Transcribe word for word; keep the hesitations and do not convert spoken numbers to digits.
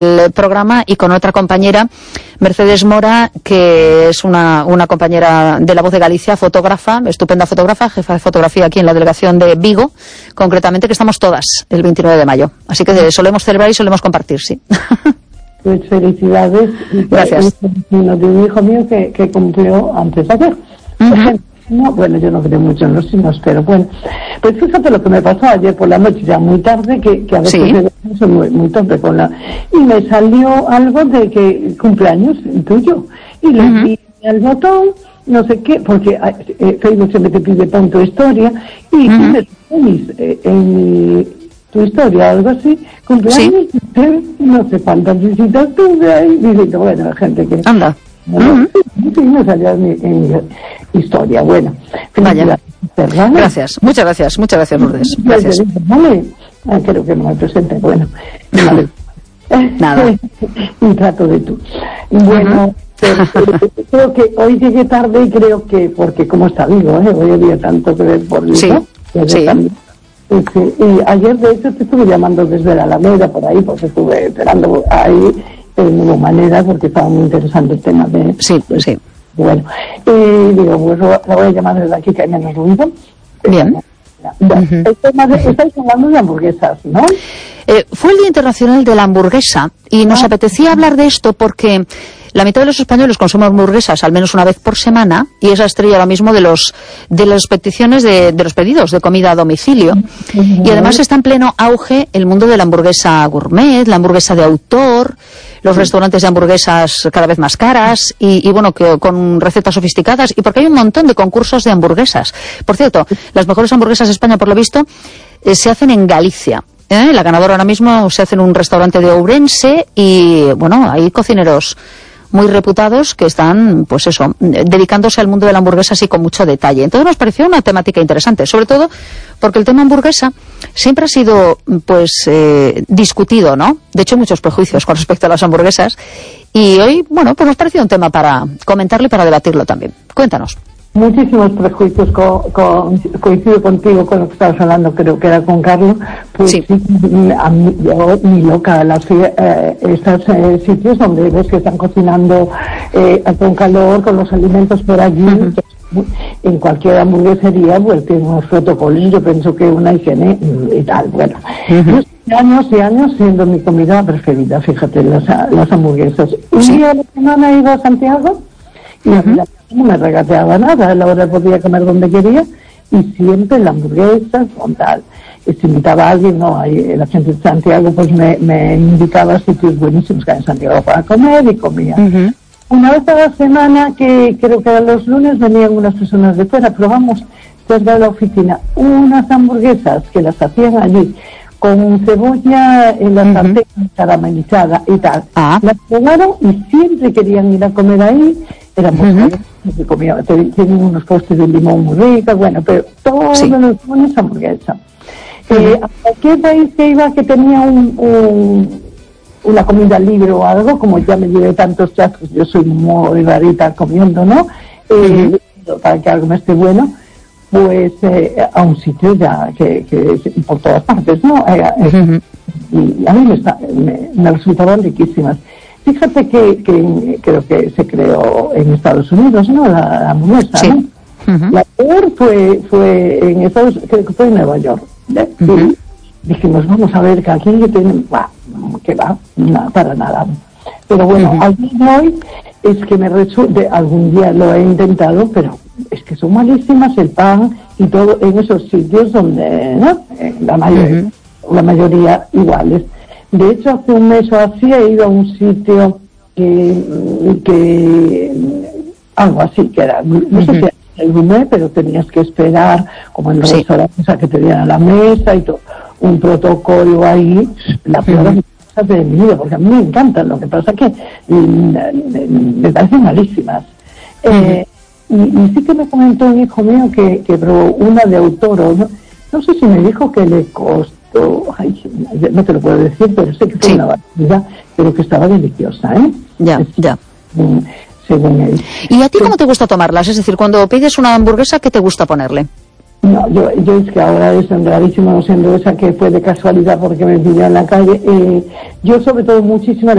el programa y con otra compañera, Mercedes Mora, que es una, una compañera de La Voz de Galicia, fotógrafa, estupenda fotógrafa, jefa de fotografía aquí en la delegación de Vigo, concretamente, que estamos todas el veintinueve de mayo. Así que solemos celebrar y solemos compartir, sí. Pues felicidades. Gracias. Y de un hijo mío que, que cumplió antes de ayer. Uh-huh. No, bueno, yo no creo mucho en los signos, pero bueno. Pues fíjate lo que me pasó ayer por la noche, ya muy tarde, que, que a veces sí. soy muy, muy torpe con la... Y me salió algo de que cumpleaños tuyo. Y le uh-huh. di al botón, no sé qué, porque eh, Facebook siempre te pide pon tu historia, y, uh-huh. y me en, mis, eh, en mi, tu historia, algo así, cumpleaños, sí. no sé cuántas visitas tuve ahí, diciendo, bueno, la gente que... Anda. Bueno, uh-huh. sí, sí, me salió en mi, en mi historia. Bueno, vaya. Gracias, muchas gracias, muchas gracias, Lourdes. Gracias. Vale, ah, creo que no me presente. Bueno, vale. Nada. Un trato de tú. Bueno, uh-huh. pero, pero, creo que hoy llegué tarde y creo que, porque como está Vigo, ¿eh? Hoy había tanto que ver por Vigo. Sí, sí. También. Y ayer, de hecho, te estuve llamando desde la Alameda, por ahí, porque estuve esperando ahí. De nueva manera, porque estaba muy interesante el tema de... Sí, sí. Bueno, y digo, pues la voy a llamar desde aquí, que hay menos ruido. Bien. Bueno, uh-huh. el tema de, estáis hablando de hamburguesas, ¿no? Eh, fue el Día Internacional de la Hamburguesa y nos ah. apetecía hablar de esto porque la mitad de los españoles consumen hamburguesas al menos una vez por semana y esa estrella ahora mismo de los de las peticiones de, de los pedidos de comida a domicilio. Uh-huh. Y además está en pleno auge el mundo de la hamburguesa gourmet, la hamburguesa de autor, los restaurantes de hamburguesas cada vez más caras y, y bueno, que con recetas sofisticadas y porque hay un montón de concursos de hamburguesas. Por cierto, las mejores hamburguesas de España, por lo visto, eh, se hacen en Galicia. ¿eh? La ganadora ahora mismo se hace en un restaurante de Ourense y, bueno, hay cocineros muy reputados que están, pues eso, dedicándose al mundo de la hamburguesa así con mucho detalle. Entonces nos pareció una temática interesante, sobre todo porque el tema hamburguesa siempre ha sido, pues, eh, discutido, ¿no? De hecho, hay muchos prejuicios con respecto a las hamburguesas y hoy, bueno, pues nos pareció un tema para comentarlo y para debatirlo también. Cuéntanos. Muchísimos prejuicios, co, co, coincido contigo con lo que estabas hablando, creo que era con Carlos, pues sí, sí a mí, yo ni loca, las, eh, estos eh, sitios donde ves que están cocinando eh, con calor, con los alimentos por allí, uh-huh. en cualquier hamburguesería, pues tiene unos protocolos, yo pienso que una higiene y tal, bueno. Uh-huh. Yo años y años siendo mi comida preferida, fíjate, las, las hamburguesas. Un sí. día de la semana he ido a Santiago y uh-huh. la no me regateaba nada, a la hora podía comer donde quería y siempre la hamburguesa con tal. Y si invitaba a alguien, no, ahí la gente de Santiago pues me, me indicaba sitios buenísimos que hay en Santiago para comer y comía. Uh-huh. Una vez a la semana, que creo que a los lunes venían unas personas de fuera, probamos desde la oficina unas hamburguesas que las hacían allí con cebolla en la sartén uh-huh. caramelizada y tal. Ah. Las probaron y siempre querían ir a comer ahí. Éramos uh-huh. que comía, tienen unos postres de limón muy ricos, bueno, pero todos sí. los lunes hamburguesa. Uh-huh. Eh, ¿A cualquier país que iba que tenía un, un, una comida libre o algo, como ya me llevé tantos chascos, yo soy muy rarita comiendo, ¿no? Eh, uh-huh. Para que algo me esté bueno, pues eh, a un sitio ya que, que por todas partes, ¿no? Eh, uh-huh. Y a mí me, está, me, me resultaban riquísimas. Fíjate que, que creo que se creó en Estados Unidos, ¿no? La hamburguesa, sí. ¿no? Uh-huh. La peor fue, fue en Estados creo que fue en Nueva York. Uh-huh. Dijimos, vamos a ver que aquí tienen, bah, que va, nada, para nada. Pero bueno, uh-huh. al día de hoy es que me resulta, algún día lo he intentado, pero es que son malísimas el pan y todo en esos sitios donde, ¿no? La mayoría, uh-huh. la mayoría iguales. De hecho, hace un mes o así he ido a un sitio que, que algo así, que era, no uh-huh. sé si era el gourmet, pero tenías que esperar, como en los sí. restaurantes, a que te dieran la mesa y todo, un protocolo ahí, la peor uh-huh. cosas de mi vida, porque a mí me encantan, lo que pasa que me parecen malísimas. Uh-huh. Eh, y, y sí que me comentó un hijo mío que, que probó una de autor, ¿no? No sé si me dijo que le costó, ay, no te lo puedo decir, pero sé que fue sí. una barbaridad, pero que estaba deliciosa, ¿eh? Ya, es, ya. Según, según él. ¿Y a ti cómo te gusta tomarlas? Es decir, cuando pides una hamburguesa, ¿qué te gusta ponerle? No, yo, yo es que ahora es rarísimo, siendo esa que fue de casualidad porque me pidió en la calle. Eh, yo sobre todo muchísimo